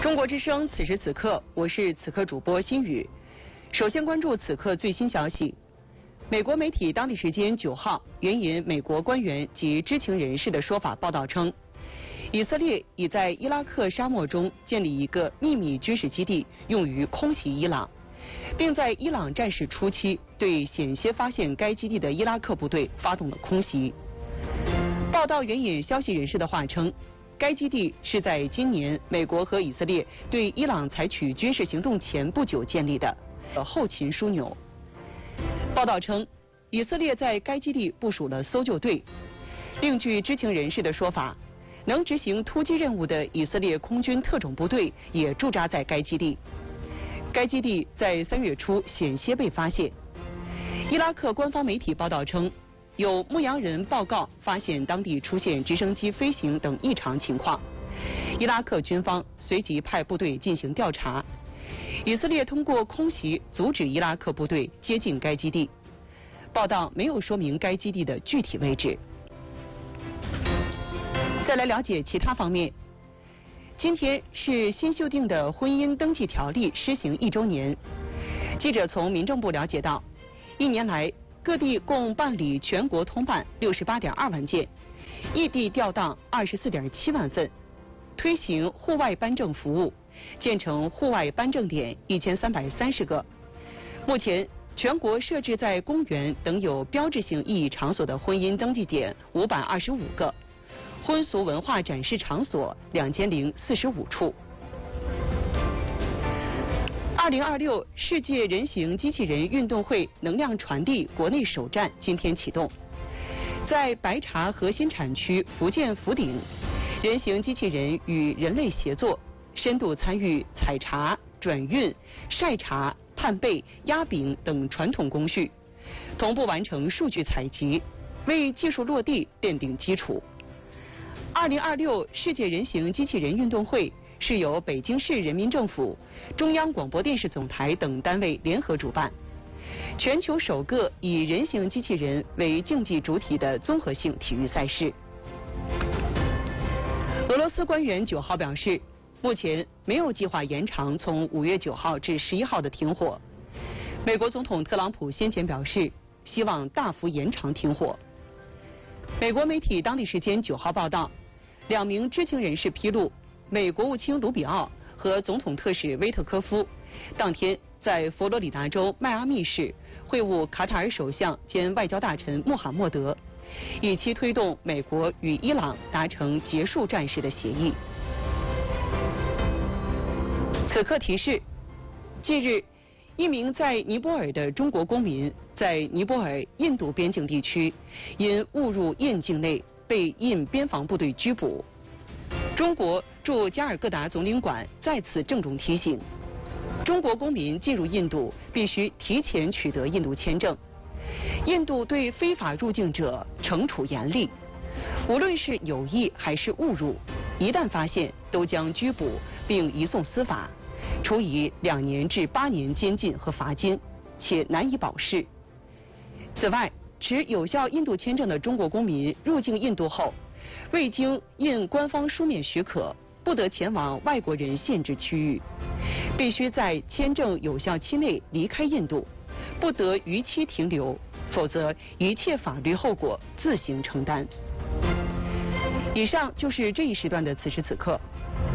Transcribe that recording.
中国之声，此时此刻，我是此刻主播心雨。首先关注此刻最新消息。美国媒体当地时间9号援引美国官员及知情人士的说法报道称，以色列已在伊拉克沙漠中建立一个秘密军事基地，用于空袭伊朗，并在伊朗战事初期对险些发现该基地的伊拉克部队发动了空袭。报道援引消息人士的话称，该基地是在今年美国和以色列对伊朗采取军事行动前不久建立的后勤枢纽。报道称，以色列在该基地部署了搜救队。另据知情人士的说法，能执行突击任务的以色列空军特种部队也驻扎在该基地。该基地在3月初险些被发现。伊拉克官方媒体报道称，有牧羊人报告发现当地出现直升机飞行等异常情况，伊拉克军方随即派部队进行调查。以色列通过空袭阻止伊拉克部队接近该基地。报道没有说明该基地的具体位置。再来了解其他方面。今天是新修订的婚姻登记条例施行1周年。记者从民政部了解到，1年来各地共办理全国通办68.2万件，异地调档24.7万份，推行户外颁证服务，建成户外颁证点1330个。目前，全国设置在公园等有标志性意义场所的婚姻登记点525个，婚俗文化展示场所2045处。2026世界人形机器人运动会能量传递国内首站今天启动，在白茶核心产区福建福鼎，人形机器人与人类协作，深度参与采茶、转运、晒茶、炭焙、压饼等传统工序，同步完成数据采集，为技术落地奠定基础。2026世界人形机器人运动会是由北京市人民政府、中央广播电视总台等单位联合主办，全球首个以人形机器人为竞技主体的综合性体育赛事。俄罗斯官员9号表示，目前没有计划延长从5月9号至11号的停火。美国总统特朗普先前表示，希望大幅延长停火。美国媒体当地时间9号报道，2名知情人士披露，美国务卿卢比奥和总统特使威特科夫当天在佛罗里达州迈阿密市会晤卡塔尔首相兼外交大臣穆罕默德，以期推动美国与伊朗达成结束战事的协议。此刻提示：近日，一名在尼泊尔的中国公民在尼泊尔印度边境地区因误入印境内被印边防部队拘捕。中国驻加尔各答总领馆再次郑重提醒，中国公民进入印度必须提前取得印度签证。印度对非法入境者惩处严厉，无论是有意还是误入，一旦发现都将拘捕并移送司法，处以2年至8年监禁和罚金，且难以保释。此外，持有效印度签证的中国公民入境印度后，未经印官方书面许可，不得前往外国人限制区域，必须在签证有效期内离开印度，不得逾期停留，否则一切法律后果自行承担。以上就是这一时段的此时此刻。